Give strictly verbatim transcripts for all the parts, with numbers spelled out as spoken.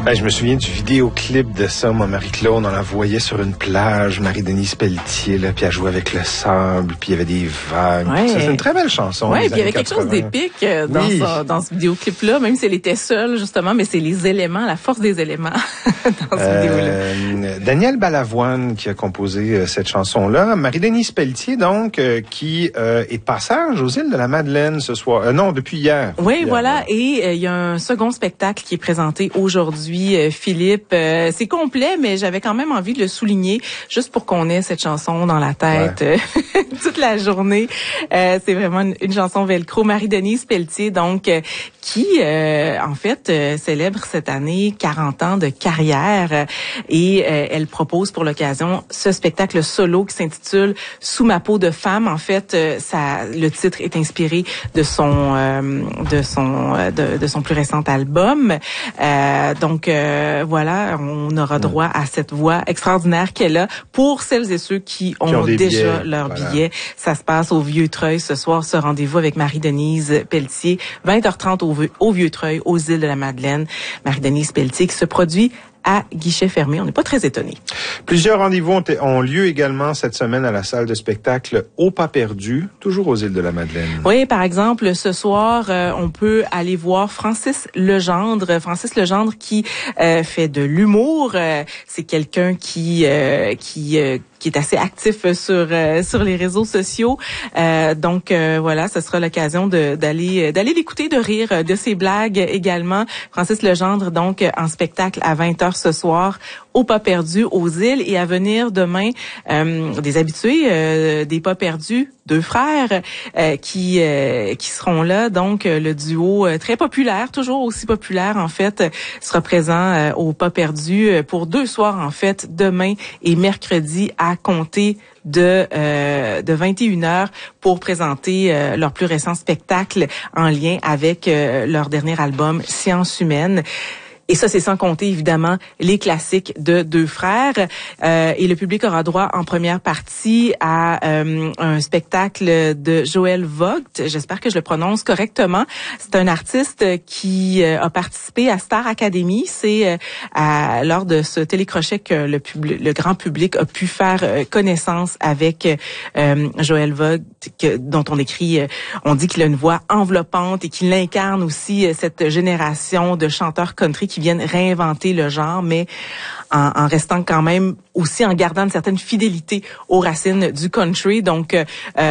Ben, je me souviens du vidéoclip de ça, moi, Marie-Claude, on la voyait sur une plage, Marie-Denise Pelletier, là, puis elle jouait avec le sable, puis il y avait des vagues. Ouais. Ça, c'est une très belle chanson. Oui, puis il y avait quelque chose d'épique euh, dans, oui. ce, dans ce vidéoclip-là, même si elle était seule, justement, mais c'est les éléments, la force des éléments dans ce euh, vidéo-là. Daniel Balavoine qui a composé euh, cette chanson-là. Marie-Denise Pelletier, donc, euh, qui euh, est de passage aux îles de la Madeleine ce soir. Euh, non, depuis hier. Oui, hier, voilà. Ouais. Et il euh, y a un second spectacle qui est présenté aujourd'hui, euh, Philippe. Euh, c'est complet, mais j'avais quand même envie de le souligner, juste pour qu'on ait cette chanson dans la tête ouais. euh, toute la journée. Euh, c'est vraiment une, une chanson velcro. Marie-Denise Pelletier, donc, euh, qui, euh, en fait, euh, célèbre cette année quarante ans de carrière. Et euh, elle propose pour l'occasion ce spectacle solo qui s'intitule « Sous ma peau de femme ». En fait, euh, ça, le titre est inspiré de son, euh, de son, de, de son plus récent album. Euh, donc euh, voilà, on aura droit à cette voix extraordinaire qu'elle a pour celles et ceux qui ont, qui ont déjà billets, leur voilà. billet. Ça se passe au Vieux-Treuil ce soir, ce rendez-vous avec Marie-Denise Pelletier, vingt heures trente au, au Vieux-Treuil, aux îles de la Madeleine. Marie-Denise Pelletier qui se produit à guichet fermé. On n'est pas très étonnés. Plusieurs rendez-vous ont, ont lieu également cette semaine à la salle de spectacle Au Pas Perdu, toujours aux îles de la Madeleine. Oui, par exemple, ce soir, euh, on peut aller voir Francis Legendre. Francis Legendre qui euh, fait de l'humour. Euh, c'est quelqu'un qui euh, qui euh, qui est assez actif sur euh, sur les réseaux sociaux. Euh, donc euh, voilà, ce sera l'occasion de d'aller d'aller l'écouter, de rire de ses blagues également. Francis Legendre, donc en spectacle à vingt heures ce soir au Pas Perdu aux îles, et à venir demain euh, des habitués euh, des Pas Perdus, deux frères euh, qui euh, qui seront là. Donc le duo euh, très populaire, toujours aussi populaire en fait, sera présent euh, au Pas Perdu pour deux soirs en fait, demain et mercredi à compter de euh, de vingt et une heures pour présenter euh, leur plus récent spectacle en lien avec euh, leur dernier album Science humaine. Et ça, c'est sans compter, évidemment, les classiques de Deux frères. Euh, et le public aura droit, en première partie, à euh, un spectacle de Joël Vogt. J'espère que je le prononce correctement. C'est un artiste qui euh, a participé à Star Academy. C'est euh, à, lors de ce télécrochet que le, public, le grand public a pu faire euh, connaissance avec euh, Joël Vogt, que, dont on écrit, euh, on dit qu'il a une voix enveloppante et qu'il incarne aussi euh, cette génération de chanteurs country qui viennent réinventer le genre, mais en, en restant quand même aussi en gardant une certaine fidélité aux racines du country. Donc euh,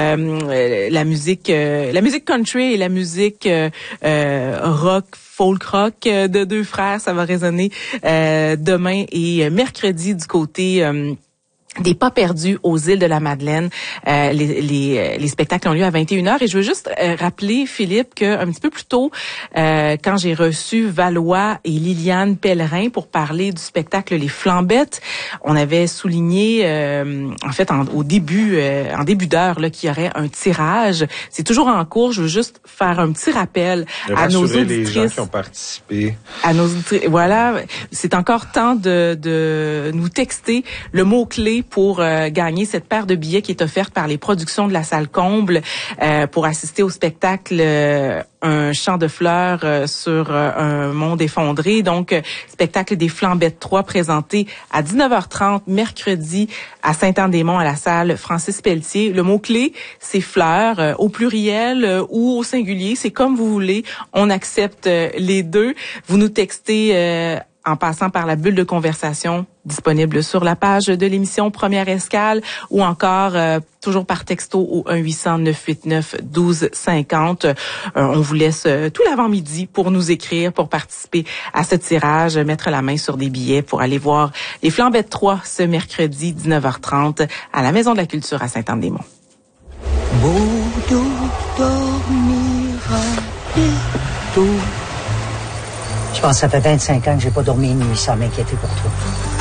euh, la musique, euh, la musique country et la musique euh, euh, rock, folk rock de Deux frères, ça va résonner euh, demain et mercredi du côté euh, des Pas Perdus aux îles de la Madeleine. Euh, les, les, les spectacles ont lieu à vingt et une heures. Et je veux juste euh, rappeler, Philippe, qu'un petit peu plus tôt, euh, quand j'ai reçu Valois et Liliane Pellerin pour parler du spectacle Les Flambettes, on avait souligné, euh, en fait, en, au début, euh, en début d'heure, là, qu'il y aurait un tirage. C'est toujours en cours. Je veux juste faire un petit rappel à nos auditrices. Les gens qui ont participé. À nos auditrices. Voilà. C'est encore temps de, de nous texter le mot-clé pour euh, gagner cette paire de billets qui est offerte par les productions de la Salle Comble euh, pour assister au spectacle euh, Un champ de fleurs euh, sur euh, un monde effondré. Donc, euh, spectacle des Flambettes trois présenté à dix-neuf heures trente mercredi à Saint-Anne-des-Monts à la salle Francis Pelletier. Le mot-clé, c'est fleurs euh, au pluriel euh, ou au singulier. C'est comme vous voulez. On accepte euh, les deux. Vous nous textez euh, en passant par la bulle de conversation disponible sur la page de l'émission Première Escale, ou encore euh, toujours par texto au un huit cents neuf huit neuf un deux cinq zéro. Euh, on vous laisse euh, tout l'avant-midi pour nous écrire, pour participer à ce tirage, mettre la main sur des billets pour aller voir les Flambettes trois ce mercredi dix-neuf heures trente à la Maison de la Culture à Saint-Anne-des-Monts. Beaudoux dormira bientôt. Je pense que ça fait vingt-cinq ans que j'ai pas dormi une nuit sans m'inquiéter pour toi.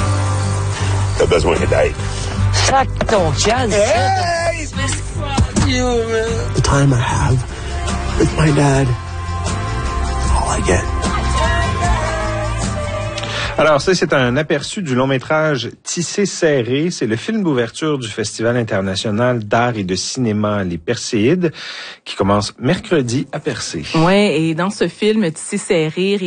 T'as besoin d'aide. Sac ton jazz. Hey! Fuck you, man. The time I have with my dad, all I get. Alors ça, c'est un aperçu du long-métrage Tissé serré. C'est le film d'ouverture du Festival international d'art et de cinéma Les Perséides qui commence mercredi à Percé. Ouais, et dans ce film Tissé serré,